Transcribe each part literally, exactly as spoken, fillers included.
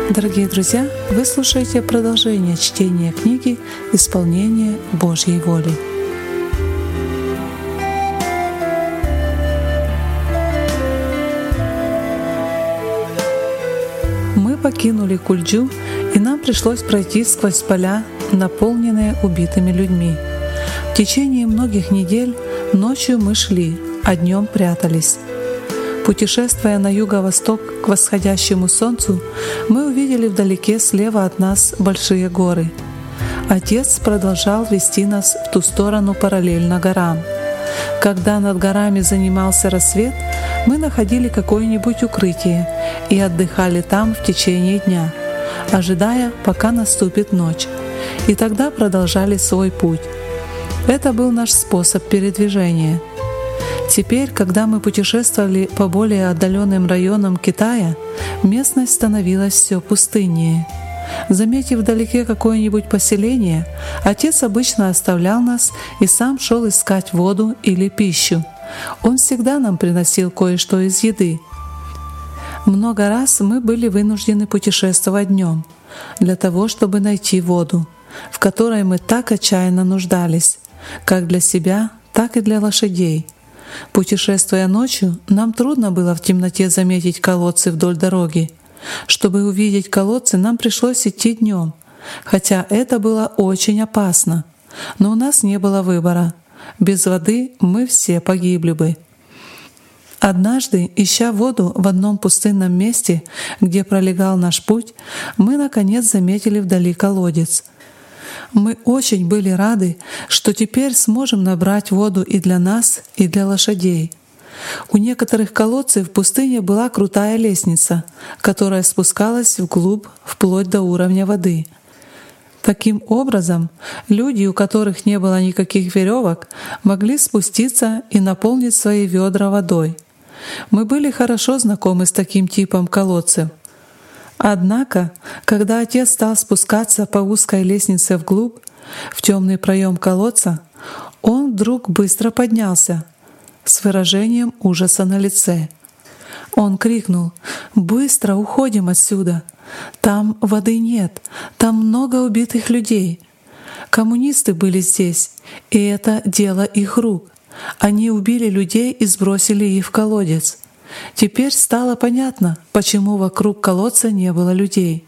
Дорогие друзья, вы слушаете продолжение чтения книги «Исполнение Божьей воли». Мы покинули Кульджу, и нам пришлось пройти сквозь поля, наполненные убитыми людьми. В течение многих недель ночью мы шли, а днем прятались. Путешествуя на юго-восток к восходящему солнцу, мы увидели вдалеке слева от нас большие горы. Отец продолжал вести нас в ту сторону параллельно горам. Когда над горами занимался рассвет, мы находили какое-нибудь укрытие и отдыхали там в течение дня, ожидая, пока наступит ночь, и тогда продолжали свой путь. Это был наш способ передвижения. Теперь, когда мы путешествовали по более отдаленным районам Китая, местность становилась все пустыннее. Заметив вдалеке какое-нибудь поселение, отец обычно оставлял нас и сам шел искать воду или пищу. Он всегда нам приносил кое-что из еды. Много раз мы были вынуждены путешествовать днем для того, чтобы найти воду, в которой мы так отчаянно нуждались, как для себя, так и для лошадей. Путешествуя ночью, нам трудно было в темноте заметить колодцы вдоль дороги. Чтобы увидеть колодцы, нам пришлось идти днем, хотя это было очень опасно. Но у нас не было выбора. Без воды мы все погибли бы. Однажды, ища воду в одном пустынном месте, где пролегал наш путь, мы наконец заметили вдали колодец. Мы очень были рады, что теперь сможем набрать воду и для нас, и для лошадей. У некоторых колодцев в пустыне была крутая лестница, которая спускалась вглубь вплоть до уровня воды. Таким образом, люди, у которых не было никаких веревок, могли спуститься и наполнить свои ведра водой. Мы были хорошо знакомы с таким типом колодцев. Однако, когда отец стал спускаться по узкой лестнице вглубь, в темный проем колодца, он вдруг быстро поднялся с выражением ужаса на лице. Он крикнул: «Быстро уходим отсюда! Там воды нет, там много убитых людей. Коммунисты были здесь, и это дело их рук. Они убили людей и сбросили их в колодец. Теперь стало понятно, почему вокруг колодца не было людей.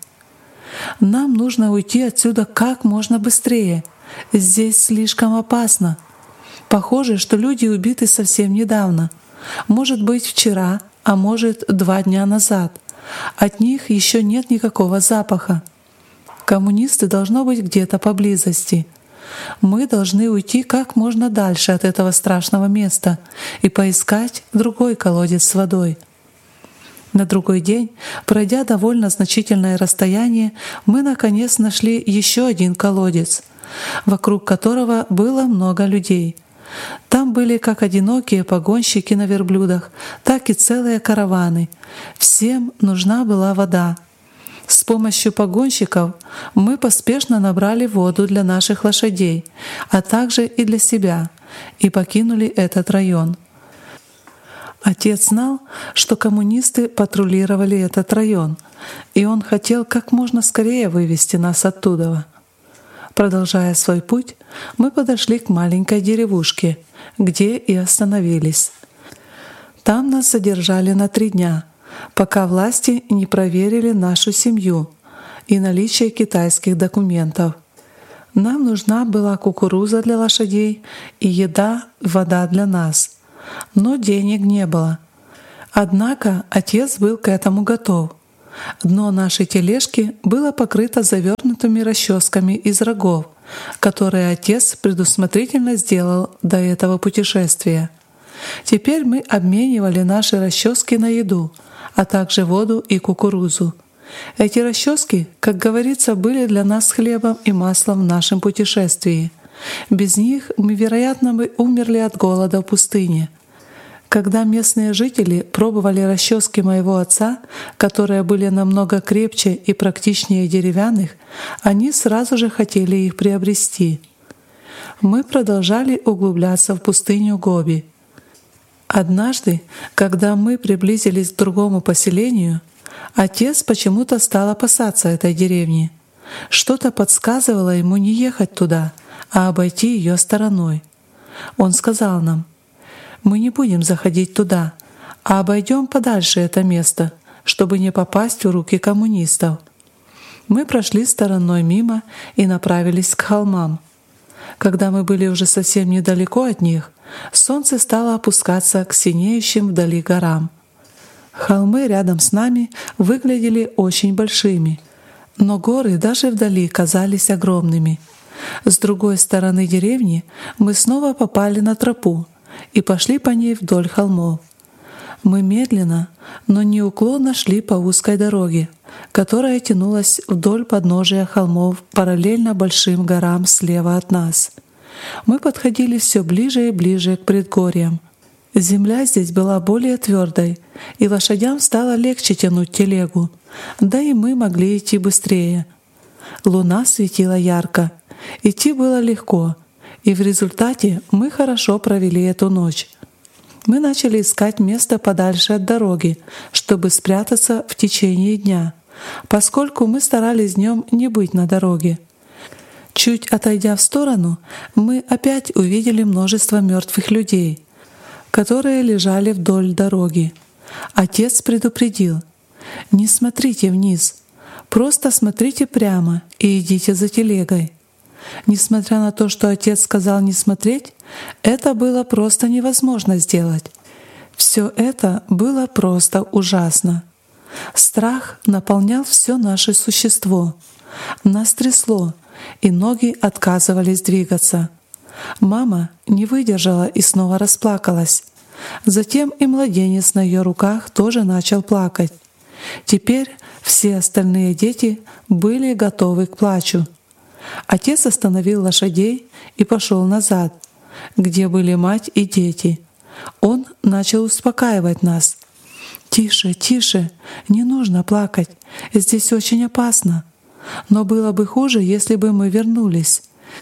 Нам нужно уйти отсюда как можно быстрее. Здесь слишком опасно. Похоже, что люди убиты совсем недавно. Может быть, вчера, а может, два дня назад. От них еще нет никакого запаха. Коммунисты должно быть где-то поблизости. Мы должны уйти как можно дальше от этого страшного места и поискать другой колодец с водой». На другой день, пройдя довольно значительное расстояние, мы наконец нашли еще один колодец, вокруг которого было много людей. Там были как одинокие погонщики на верблюдах, так и целые караваны. Всем нужна была вода. С помощью погонщиков мы поспешно набрали воду для наших лошадей, а также и для себя, и покинули этот район. Отец знал, что коммунисты патрулировали этот район, и он хотел как можно скорее вывести нас оттуда. Продолжая свой путь, мы подошли к маленькой деревушке, где и остановились. Там нас задержали на три дня, пока власти не проверили нашу семью и наличие китайских документов. Нам нужна была кукуруза для лошадей и еда, вода для нас, но денег не было. Однако отец был к этому готов. Дно нашей тележки было покрыто завернутыми расческами из рогов, которые отец предусмотрительно сделал до этого путешествия. Теперь мы обменивали наши расчески на еду, а также воду и кукурузу. Эти расчески, как говорится, были для нас хлебом и маслом в нашем путешествии. Без них мы, вероятно, бы умерли от голода в пустыне. Когда местные жители пробовали расчески моего отца, которые были намного крепче и практичнее деревянных, они сразу же хотели их приобрести. Мы продолжали углубляться в пустыню Гоби. Однажды, когда мы приблизились к другому поселению, Отец почему-то стал опасаться этой деревни. Что-то подсказывало ему не ехать туда, а обойти ее стороной. Он сказал нам: «Мы не будем заходить туда, а обойдем подальше это место, чтобы не попасть в руки коммунистов». Мы прошли стороной мимо и направились к холмам. Когда мы были уже совсем недалеко от них, солнце стало опускаться к синеющим вдали горам. Холмы рядом с нами выглядели очень большими, но горы даже вдали казались огромными. С другой стороны деревни мы снова попали на тропу и пошли по ней вдоль холмов. Мы медленно, но неуклонно шли по узкой дороге, которая тянулась вдоль подножия холмов параллельно большим горам слева от нас. Мы подходили все ближе и ближе к предгорьям. Земля здесь была более твердой, и лошадям стало легче тянуть телегу, да и мы могли идти быстрее. Луна светила ярко, идти было легко, и в результате мы хорошо провели эту ночь. Мы начали искать место подальше от дороги, чтобы спрятаться в течение дня, поскольку мы старались днем не быть на дороге. Чуть отойдя в сторону, мы опять увидели множество мертвых людей, которые лежали вдоль дороги. Отец предупредил: «Не смотрите вниз, просто смотрите прямо и идите за телегой». Несмотря на то, что отец сказал не смотреть, это было просто невозможно сделать. Все это было просто ужасно. Страх наполнял все наше существо. Нас трясло, и ноги отказывались двигаться. Мама не выдержала и снова расплакалась. Затем и младенец на ее руках тоже начал плакать. Теперь все остальные дети были готовы к плачу. Отец остановил лошадей и пошел назад, где были мать и дети. Он начал успокаивать нас. «Тише, тише, не нужно плакать, здесь очень опасно. Но было бы хуже, если бы мы вернулись.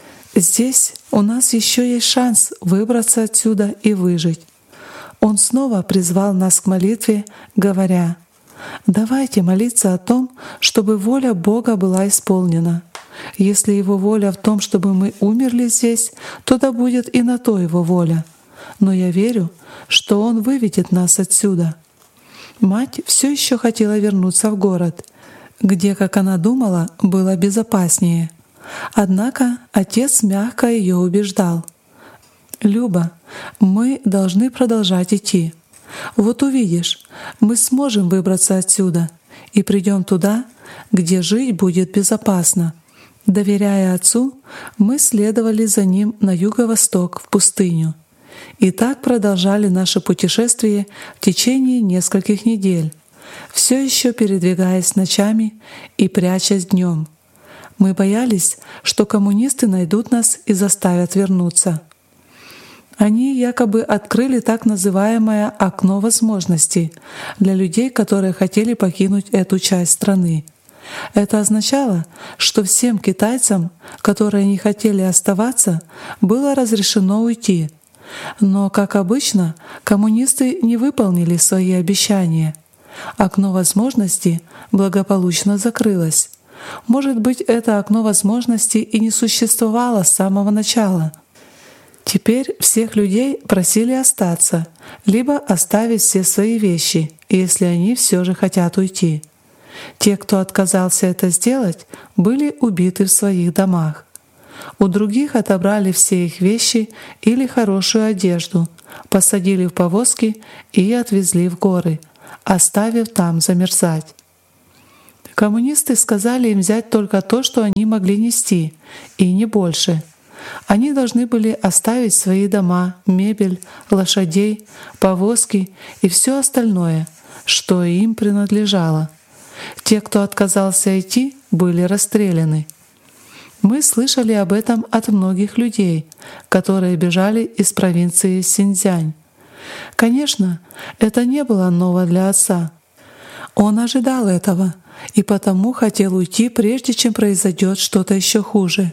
Здесь у нас еще есть шанс выбраться отсюда и выжить». Он снова призвал нас к молитве, говоря: «Давайте молиться о том, чтобы воля Бога была исполнена. Если Его воля в том, чтобы мы умерли здесь, то да будет и на то Его воля. Но я верю, что Он выведет нас отсюда». Мать все еще хотела вернуться в город, где, как она думала, было безопаснее. Однако отец мягко ее убеждал: «Люба, мы должны продолжать идти. Вот увидишь, мы сможем выбраться отсюда и придем туда, где жить будет безопасно». Доверяя отцу, мы следовали за ним на юго-восток в пустыню. И так продолжали наше путешествие в течение нескольких недель, все еще передвигаясь ночами и прячась днем. Мы боялись, что коммунисты найдут нас и заставят вернуться. Они якобы открыли так называемое «окно возможностей» для людей, которые хотели покинуть эту часть страны. Это означало, что всем китайцам, которые не хотели оставаться, было разрешено уйти. Но, как обычно, коммунисты не выполнили свои обещания. Окно возможностей благополучно закрылось. Может быть, это окно возможностей и не существовало с самого начала. Теперь всех людей просили остаться, либо оставить все свои вещи, если они все же хотят уйти. Те, кто отказался это сделать, были убиты в своих домах. У других отобрали все их вещи или хорошую одежду, посадили в повозки и отвезли в горы, оставив там замерзать. Коммунисты сказали им взять только то, что они могли нести, и не больше. Они должны были оставить свои дома, мебель, лошадей, повозки и все остальное, что им принадлежало. Те, кто отказался идти, были расстреляны. Мы слышали об этом от многих людей, которые бежали из провинции Синьцзянь. Конечно, это не было ново для отца. Он ожидал этого и потому хотел уйти, прежде чем произойдет что-то еще хуже.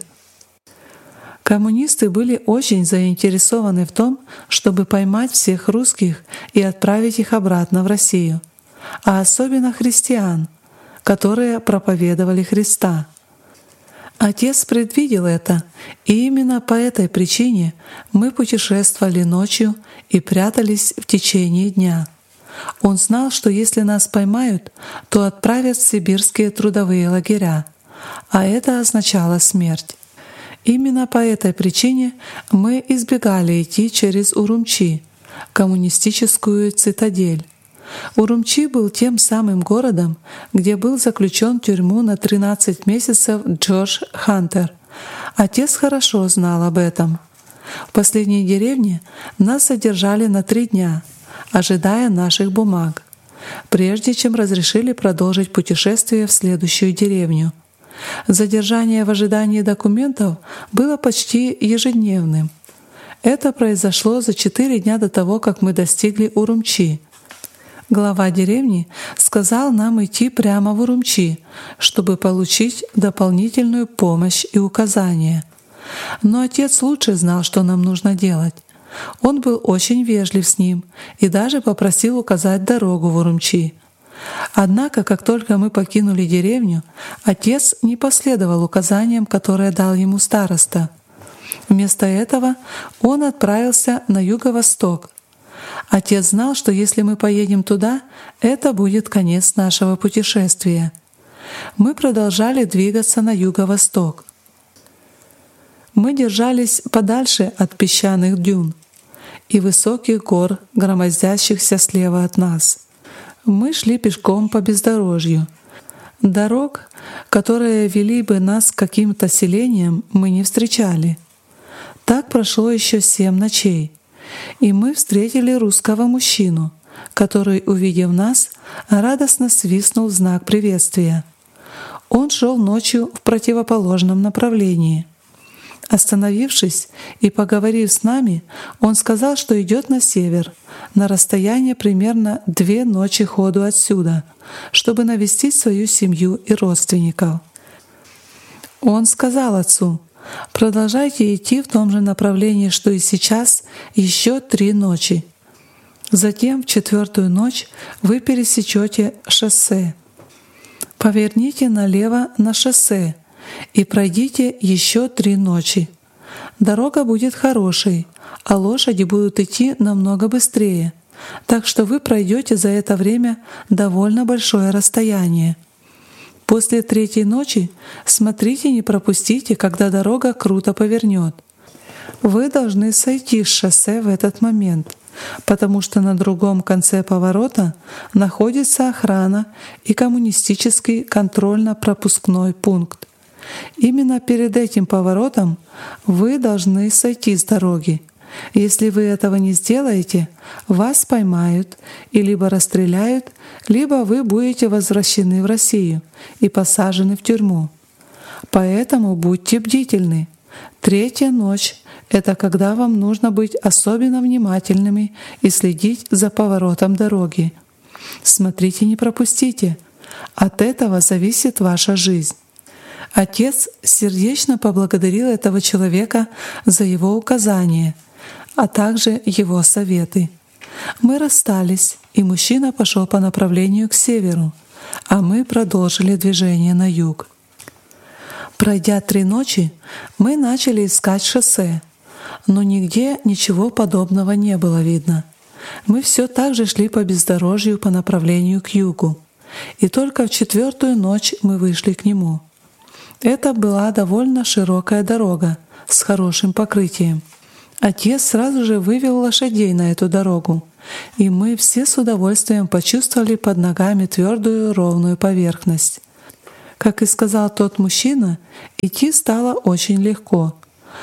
Коммунисты были очень заинтересованы в том, чтобы поймать всех русских и отправить их обратно в Россию. а особенно христиан, которые проповедовали Христа. Отец предвидел это, и именно по этой причине мы путешествовали ночью и прятались в течение дня. Он знал, что если нас поймают, то отправят в сибирские трудовые лагеря, а это означало смерть. Именно по этой причине мы избегали идти через Урумчи, коммунистическую цитадель. Урумчи был тем самым городом, где был заключен в тюрьму на тринадцать месяцев Джордж Хантер. Отец хорошо знал об этом. В последней деревне нас задержали на три дня, ожидая наших бумаг, прежде чем разрешили продолжить путешествие в следующую деревню. Задержание в ожидании документов было почти ежедневным. Это произошло за четыре дня до того, как мы достигли Урумчи. Глава деревни сказал нам идти прямо в Урумчи, чтобы получить дополнительную помощь и указания. Но отец лучше знал, что нам нужно делать. Он был очень вежлив с ним и даже попросил указать дорогу в Урумчи. Однако, как только мы покинули деревню, отец не последовал указаниям, которые дал ему староста. Вместо этого он отправился на юго-восток. Отец знал, что если мы поедем туда, это будет конец нашего путешествия. Мы продолжали двигаться на юго-восток. Мы держались подальше от песчаных дюн и высоких гор, громоздящихся слева от нас. Мы шли пешком по бездорожью. Дорог, которые вели бы нас к каким-то селениям, мы не встречали. Так прошло еще семь ночей, и мы встретили русского мужчину, который, увидев нас, радостно свистнул в знак приветствия. Он шел ночью в противоположном направлении. Остановившись и поговорив с нами, он сказал, что идет на север, на расстояние примерно две ночи ходу отсюда, чтобы навестить свою семью и родственников. Он сказал отцу: «Продолжайте идти в том же направлении, что и сейчас, еще три ночи. Затем в четвертую ночь вы пересечете шоссе. Поверните налево на шоссе и пройдите еще три ночи. Дорога будет хорошей, а лошади будут идти намного быстрее, так что вы пройдете за это время довольно большое расстояние. После третьей ночи смотрите, не пропустите, когда дорога круто повернет. Вы должны сойти с шоссе в этот момент, потому что на другом конце поворота находится охрана и коммунистический контрольно-пропускной пункт. Именно перед этим поворотом вы должны сойти с дороги. Если вы этого не сделаете, вас поймают и либо расстреляют, либо вы будете возвращены в Россию и посажены в тюрьму. Поэтому будьте бдительны. Третья ночь — это когда вам нужно быть особенно внимательными и следить за поворотом дороги. Смотрите, не пропустите. От этого зависит ваша жизнь». Отец сердечно поблагодарил этого человека за его указания, а также его советы. Мы расстались, и мужчина пошел по направлению к северу, а мы продолжили движение на юг. Пройдя три ночи, мы начали искать шоссе, но нигде ничего подобного не было видно. Мы все так же шли по бездорожью по направлению к югу, и только в четвертую ночь мы вышли к нему. Это была довольно широкая дорога с хорошим покрытием. Отец сразу же вывел лошадей на эту дорогу, и мы все с удовольствием почувствовали под ногами твердую ровную поверхность. Как и сказал тот мужчина, идти стало очень легко.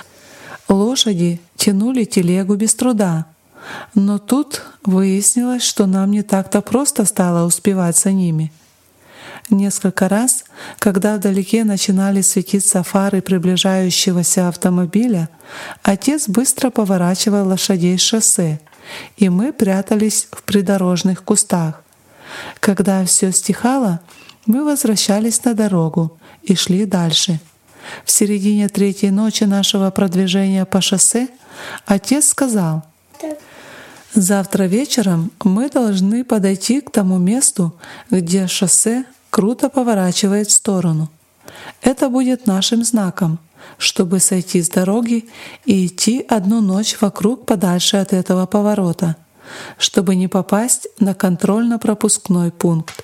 Лошади тянули телегу без труда, но тут выяснилось, что нам не так-то просто стало успевать за ними. Несколько раз, когда вдалеке начинали светиться фары приближающегося автомобиля, отец быстро поворачивал лошадей с шоссе, и мы прятались в придорожных кустах. Когда все стихало, мы возвращались на дорогу и шли дальше. В середине третьей ночи нашего продвижения по шоссе отец сказал: Завтра вечером мы должны подойти к тому месту, где шоссе круто поворачивает в сторону. Это будет нашим знаком, чтобы сойти с дороги и идти одну ночь вокруг подальше от этого поворота, чтобы не попасть на контрольно-пропускной пункт.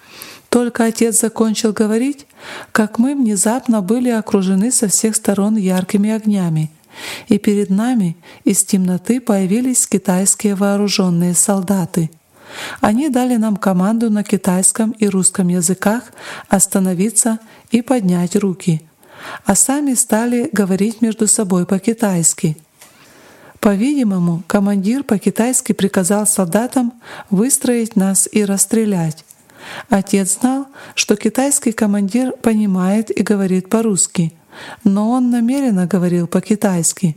Только отец закончил говорить, как мы внезапно были окружены со всех сторон яркими огнями, и перед нами из темноты появились китайские вооруженные солдаты. Они дали нам команду на китайском и русском языках остановиться и поднять руки, а сами стали говорить между собой по-китайски. По-видимому, командир по-китайски приказал солдатам выстроить нас и расстрелять. Отец знал, что китайский командир понимает и говорит по-русски, но он намеренно говорил по-китайски.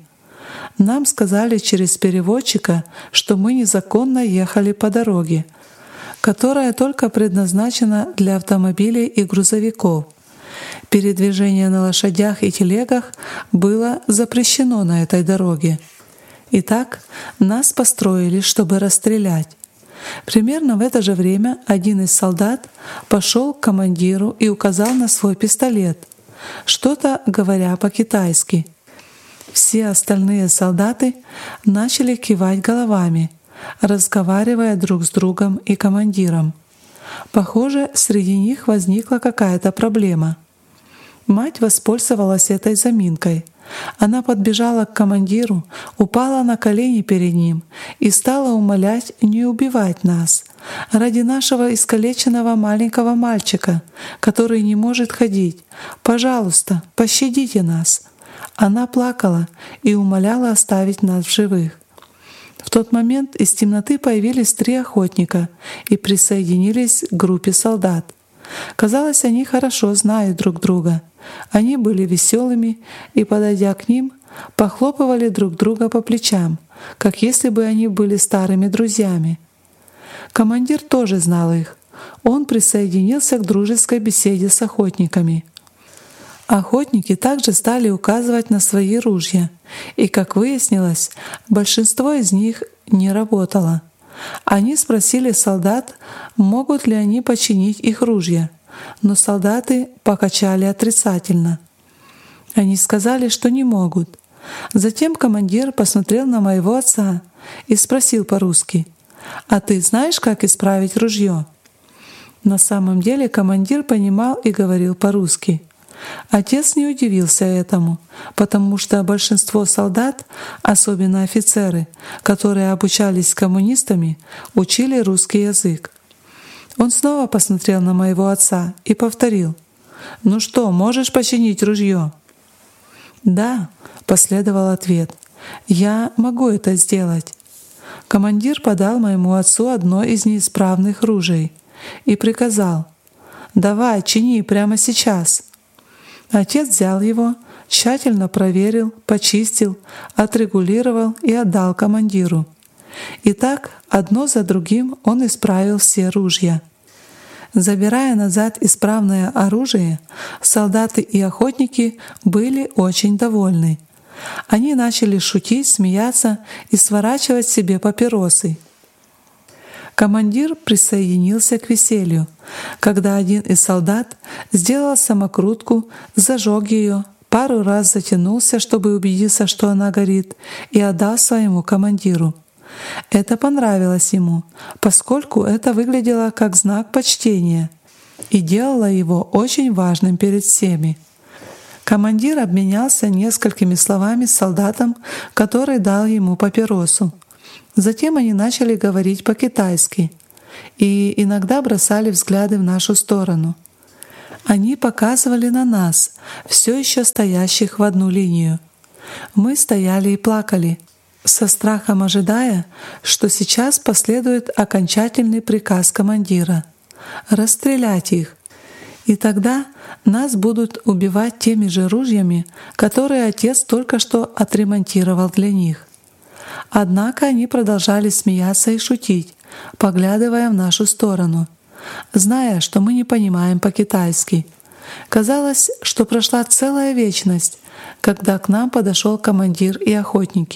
Нам сказали через переводчика, что мы незаконно ехали по дороге, которая только предназначена для автомобилей и грузовиков. Передвижение на лошадях и телегах было запрещено на этой дороге. Итак, нас построили, чтобы расстрелять. Примерно в это же время один из солдат пошел к командиру и указал на свой пистолет, что-то говоря по-китайски. Все остальные солдаты начали кивать головами, разговаривая друг с другом и командиром. Похоже, среди них возникла какая-то проблема. Мать воспользовалась этой заминкой. Она подбежала к командиру, упала на колени перед ним и стала умолять не убивать нас ради нашего искалеченного маленького мальчика, который не может ходить. Пожалуйста, пощадите нас. Она плакала и умоляла оставить нас в живых. В тот момент из темноты появились три охотника и присоединились к группе солдат. Казалось, они хорошо знают друг друга. Они были веселыми и, подойдя к ним, похлопывали друг друга по плечам, как если бы они были старыми друзьями. Командир тоже знал их. Он присоединился к дружеской беседе с охотниками. Охотники также стали указывать на свои ружья, и, как выяснилось, большинство из них не работало. Они спросили солдат, могут ли они починить их ружья, но солдаты покачали отрицательно. Они сказали, что не могут. Затем командир посмотрел на моего отца и спросил по-русски: «А ты знаешь, как исправить ружье?» На самом деле командир понимал и говорил по-русски. Отец не удивился этому, потому что большинство солдат, особенно офицеры, которые обучались с коммунистами, учили русский язык. Он снова посмотрел на моего отца и повторил: «Ну что, можешь починить ружье?» «Да», — последовал ответ, — «я могу это сделать». Командир подал моему отцу одно из неисправных ружей и приказал: «Давай, чини прямо сейчас». Отец взял его, тщательно проверил, почистил, отрегулировал и отдал командиру. И так, одно за другим он исправил все ружья. Забирая назад исправное оружие, солдаты и охотники были очень довольны. Они начали шутить, смеяться и сворачивать себе папиросы. Командир присоединился к веселью, когда один из солдат сделал самокрутку, зажег ее, пару раз затянулся, чтобы убедиться, что она горит, и отдал своему командиру. Это понравилось ему, поскольку это выглядело как знак почтения и делало его очень важным перед всеми. Командир обменялся несколькими словами с солдатом, который дал ему папиросу. Затем они начали говорить по-китайски и иногда бросали взгляды в нашу сторону. Они показывали на нас, все еще стоящих в одну линию. Мы стояли и плакали, со страхом ожидая, что сейчас последует окончательный приказ командира — расстрелять их. И тогда нас будут убивать теми же ружьями, которые отец только что отремонтировал для них. Однако они продолжали смеяться и шутить, поглядывая в нашу сторону, зная, что мы не понимаем по-китайски. Казалось, что прошла целая вечность, когда к нам подошел командир и охотники.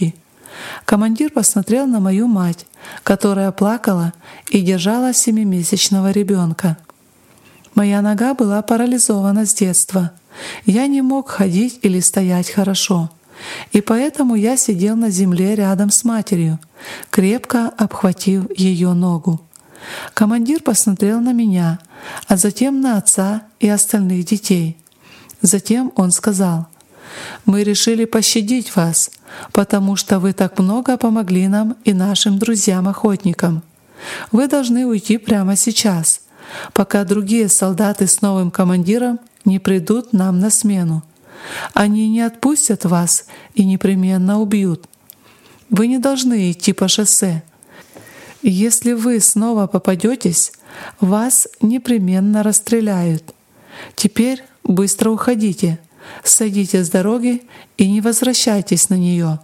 Командир посмотрел на мою мать, которая плакала и держала семимесячного ребенка. Моя нога была парализована с детства. Я не мог ходить или стоять хорошо, и поэтому я сидел на земле рядом с матерью, крепко обхватив ее ногу. Командир посмотрел на меня, а затем на отца и остальных детей. Затем он сказал: «Мы решили пощадить вас, потому что вы так много помогли нам и нашим друзьям-охотникам. Вы должны уйти прямо сейчас, пока другие солдаты с новым командиром не придут нам на смену. Они не отпустят вас и непременно убьют. Вы не должны идти по шоссе. Если вы снова попадетесь, вас непременно расстреляют. Теперь быстро уходите, сойдите с дороги и не возвращайтесь на нее».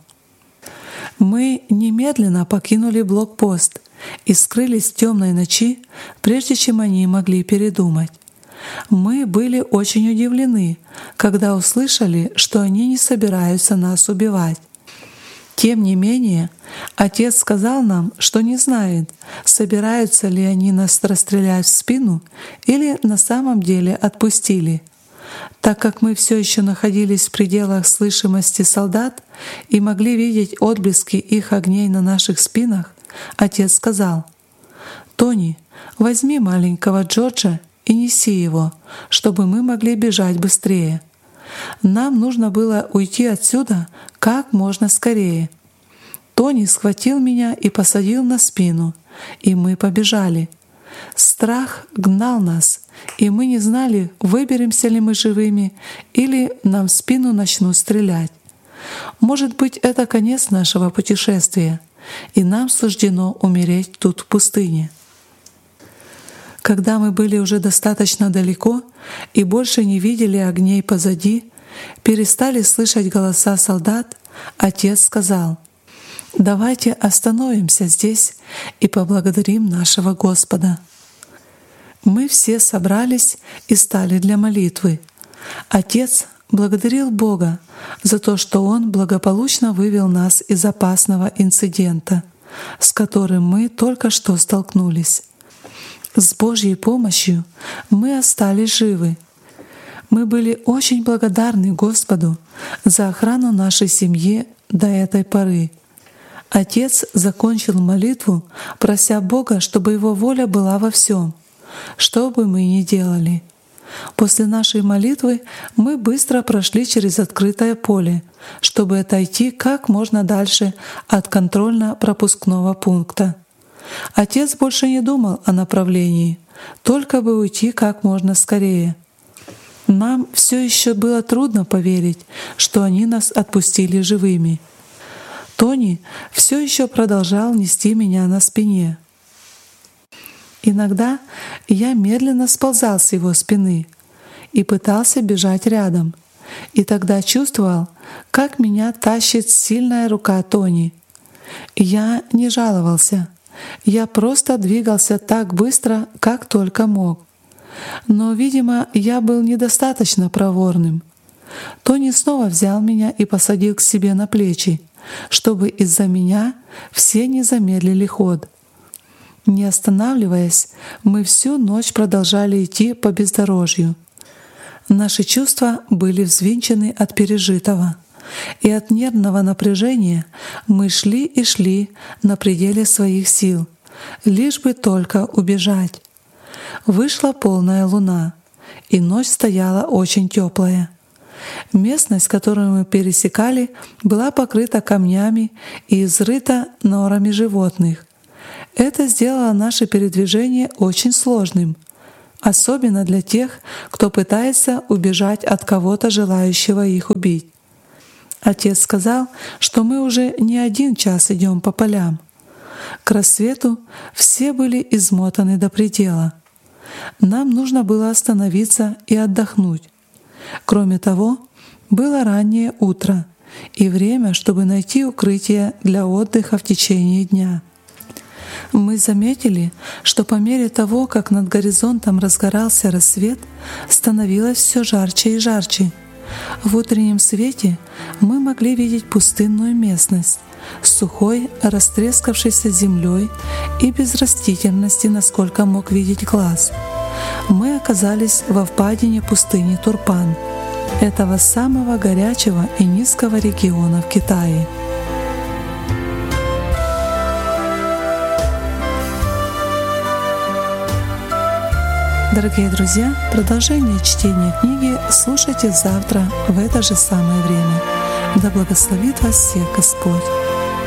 Мы немедленно покинули блокпост и скрылись в темной ночи, прежде чем они могли передумать. Мы были очень удивлены, когда услышали, что они не собираются нас убивать. Тем не менее, отец сказал нам, что не знает, собираются ли они нас расстрелять в спину или на самом деле отпустили. Так как мы все еще находились в пределах слышимости солдат и могли видеть отблески их огней на наших спинах, отец сказал: «Тони, возьми маленького Джорджа и неси его, чтобы мы могли бежать быстрее. Нам нужно было уйти отсюда как можно скорее». Тони схватил меня и посадил на спину, и мы побежали. Страх гнал нас, и мы не знали, выберемся ли мы живыми или нам в спину начнут стрелять. Может быть, это конец нашего путешествия, и нам суждено умереть тут в пустыне. Когда мы были уже достаточно далеко и больше не видели огней позади, перестали слышать голоса солдат, отец сказал: «Давайте остановимся здесь и поблагодарим нашего Господа». Мы все собрались и стали для молитвы. Отец благодарил Бога за то, что Он благополучно вывел нас из опасного инцидента, с которым мы только что столкнулись. С Божьей помощью мы остались живы. Мы были очень благодарны Господу за охрану нашей семьи до этой поры. Отец закончил молитву, прося Бога, чтобы Его воля была во всем, что бы мы ни делали. После нашей молитвы мы быстро прошли через открытое поле, чтобы отойти как можно дальше от контрольно-пропускного пункта. Отец больше не думал о направлении, только бы уйти как можно скорее. Нам все еще было трудно поверить, что они нас отпустили живыми. Тони все еще продолжал нести меня на спине. Иногда я медленно сползал с его спины и пытался бежать рядом, и тогда чувствовал, как меня тащит сильная рука Тони. Я не жаловался, я просто двигался так быстро, как только мог. Но, видимо, я был недостаточно проворным. Тони снова взял меня и посадил к себе на плечи, чтобы из-за меня все не замедлили ход. Не останавливаясь, мы всю ночь продолжали идти по бездорожью. Наши чувства были взвинчены от пережитого, и от нервного напряжения мы шли и шли на пределе своих сил, лишь бы только убежать. Вышла полная луна, и ночь стояла очень теплая. Местность, которую мы пересекали, была покрыта камнями и изрыта норами животных. Это сделало наше передвижение очень сложным, особенно для тех, кто пытается убежать от кого-то, желающего их убить. Отец сказал, что мы уже не один час идем по полям. К рассвету все были измотаны до предела. Нам нужно было остановиться и отдохнуть. Кроме того, было раннее утро и время, чтобы найти укрытие для отдыха в течение дня. Мы заметили, что по мере того, как над горизонтом разгорался рассвет, становилось все жарче и жарче. В утреннем свете мы могли видеть пустынную местность, с сухой, растрескавшейся землей и без растительности, насколько мог видеть глаз. Мы оказались во впадине пустыни Турпан, этого самого горячего и низкого региона в Китае. Дорогие друзья, продолжение чтения книги слушайте завтра в это же самое время. Да благословит вас всех Господь!